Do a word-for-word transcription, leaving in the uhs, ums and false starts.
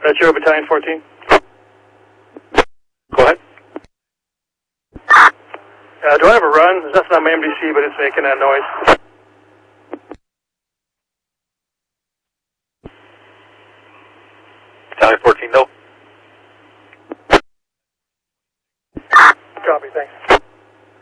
Red Zero Battalion fourteen. Go ahead. Uh, do I have a run? There's nothing on my M D C, but it's making that noise. Battalion fourteen, no. Copy, thanks.